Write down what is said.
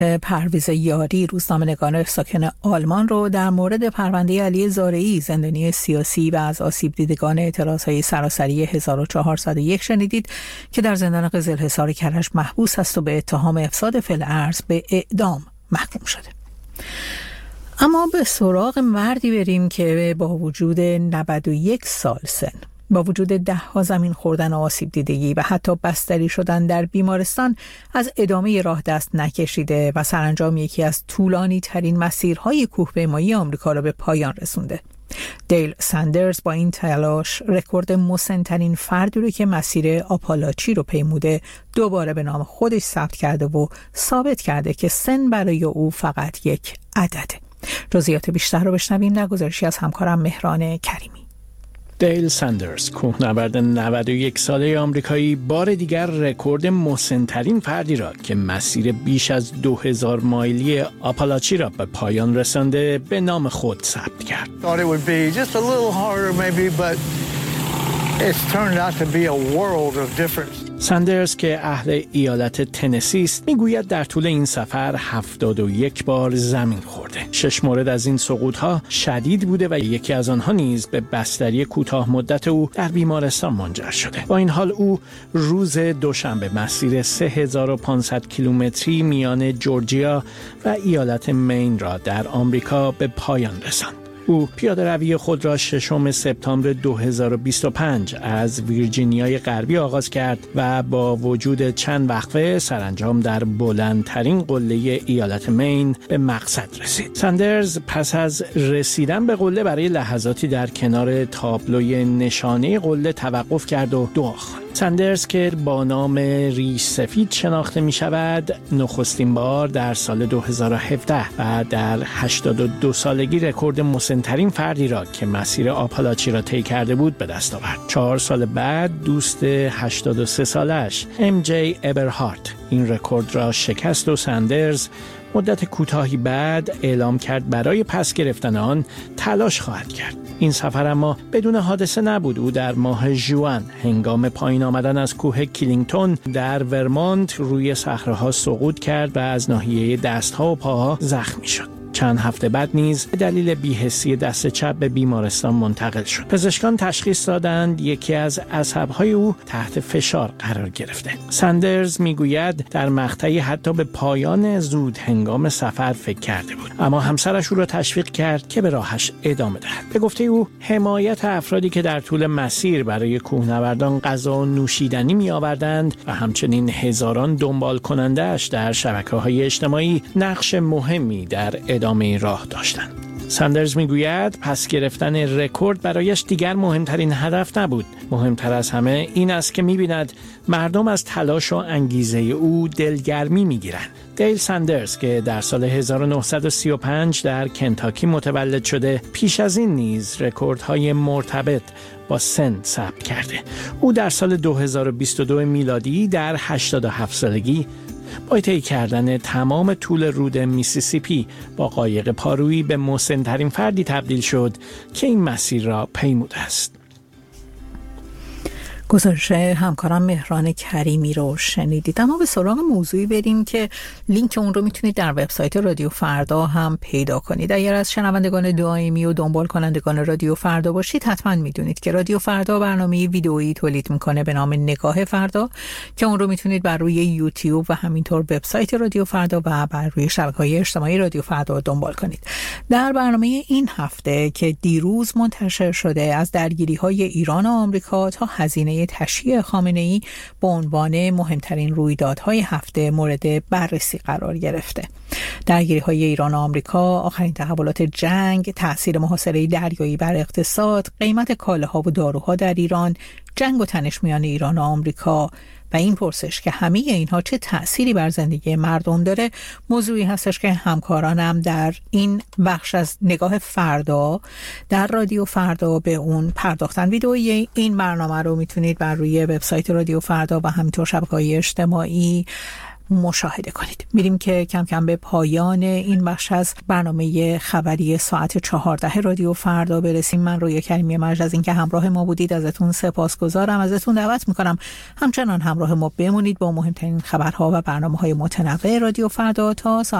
پرویز یاری روزنامه‌نگار ساکن آلمان رو در مورد پرونده علی زارعی زندانی سیاسی و از آسیب دیدگان اعتراض‌های سراسری 1401 شنیدید که در زندان قزلحصار کرج محبوس است و به اتهام افساد فی‌الارض به اعدام محکوم شده. اما به سراغ مردی بریم که با وجود 91 سال سن، با وجود 10 زمین خوردن و آسیب دیدگی و حتی بستری شدن در بیمارستان از ادامه راه دست نکشیده و سرانجام یکی از طولانی ترین مسیرهای کوهپیمایی آمریکا را به پایان رسونده. دیل ساندرز با این تلاش رکورد مسن‌ترین فردی رو که مسیر آپالاچی رو پیموده دوباره به نام خودش ثبت کرده و ثابت کرده که سن برای او فقط یک عدده. جزئیات بیشتر رو بشنویم در گزارشی از همکارم مهران کریمی. دیل ساندرز، کوهنورد 91 ساله آمریکایی، بار دیگر رکورد مسن‌ترین فردی را که مسیر بیش از 2000 مایلی آپالاچی را به پایان رسانده به نام خود ثبت کرد. ساندرز که اهل ایالت تنسی است میگوید در طول این سفر 71 بار زمین خورده. 6 مورد از این سقوط‌ها شدید بوده و یکی از آنها نیز به بستری کوتاه مدت او در بیمارستان منجر شده. با این حال او روز دوشنبه مسیر 3500 کیلومتری میان جورجیا و ایالت مین را در آمریکا به پایان رساند. او پیاده روی خود را 6 سپتامبر 2025 از ویرجینیای غربی آغاز کرد و با وجود چند وقفه سرانجام در بلندترین قله ایالت مین به مقصد رسید. ساندرز پس از رسیدن به قله برای لحظاتی در کنار تابلوی نشانه قله توقف کرد و دعا خواند. ساندرز که با نام ریش سفید شناخته می شود، نخستین بار در سال 2017 و در 82 سالگی رکورد مسن‌ترین فردی را که مسیر آپالاچی را طی کرده بود به دست آورد. 4 سال بعد دوست 83 سالش MJ ابرهارت این رکورد را شکست و ساندرز مدت کوتاهی بعد اعلام کرد برای پس گرفتن آن تلاش خواهد کرد. این سفر اما بدون حادثه نبود. او در ماه ژوئن هنگام پایین آمدن از کوه کلینگتون در ورمانت روی صخره‌ها سقوط کرد و از ناحیه دست‌ها و پاها زخمی شد. چند هفته بعد نیز به دلیل بی‌حسی دست چپ به بیمارستان منتقل شد. پزشکان تشخیص دادند یکی از عصب‌های او تحت فشار قرار گرفته. ساندرز میگوید در مقطعی حتی به پایان زود هنگام سفر فکر کرده بود، اما همسرش او را تشویق کرد که به راهش ادامه دهد. به گفته او حمایت افرادی که در طول مسیر برای کوهنوردان غذا و نوشیدنی می‌آوردند و همچنین هزاران دنبال کننده‌اش در شبکه‌های اجتماعی نقش مهمی در ادامه راه داشتند. ساندرز میگوید پس گرفتن رکورد برایش دیگر مهمترین هدف نبود. مهمتر از همه این است که می‌بیند مردم از تلاش و انگیزه او دلگرمی می‌گیرند. دیل ساندرز که در سال 1935 در کنتاکی متولد شده، پیش از این نیز رکوردهای مرتبط با سن ثبت کرده. او در سال 2022 میلادی در 87 سالگی با طی کردن تمام طول رود میسیسیپی با قایق پارویی به مسن‌ترین فردی تبدیل شد که این مسیر را پیموده است. گزارش همکارم مهران کریمی رو شنیدید. اما به سراغ موضوعی بریم که لینک اون رو میتونید در وبسایت رادیو فردا هم پیدا کنید. اگر از شنوندگان دائمی و دنبال کنندگان رادیو فردا باشید، حتما میدونید که رادیو فردا برنامه ویدئویی تولید میکنه به نام نگاه فردا که اون رو میتونید بر روی یوتیوب و همینطور وبسایت رادیو فردا و بر روی شبکه‌های اجتماعی رادیو فردا دنبال کنید. در برنامه این هفته که دیروز منتشر شده، از درگیری‌های ایران و آمریکا تا هزینه تشییع خامنه‌ای به عنوان مهمترین رویدادهای هفته مورد بررسی قرار گرفته. درگیری‌های ایران و آمریکا، آخرین تحولات جنگ، تأثیر محاصره دریایی بر اقتصاد، قیمت کالاها و داروها در ایران، جنگ و تنش میان ایران و آمریکا و این پرسش که همه اینها چه تأثیری بر زندگی مردم داره، موضوعی هستش که همکارانم در این بخش از نگاه فردا در رادیو فردا به اون پرداختن. ویدئوی این برنامه رو میتونید بر روی وبسایت رادیو فردا و همینطور شبکه‌های اجتماعی مشاهده کنید. میریم که کم کم به پایان این بخش از برنامه خبری ساعت 14 رادیو فردا برسیم. من رویا کریمی مرج از اینکه همراه ما بودید ازتون سپاسگزارم. ازتون دعوت میکنم همچنان همراه ما بمونید با مهمترین خبرها و برنامه‌های متنوع رادیو فردا تا